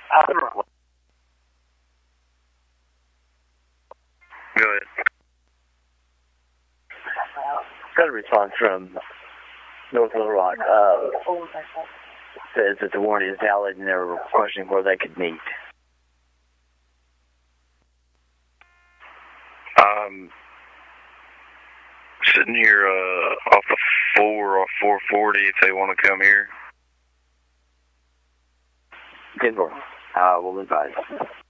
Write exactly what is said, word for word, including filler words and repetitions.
Go ahead. Got a response from North Little Rock. Uh, says that the warranty is valid and they're questioning where they could meet. Um, sitting here uh, off the four or four forty if they want to come here. Good morning. Uh, we'll advise.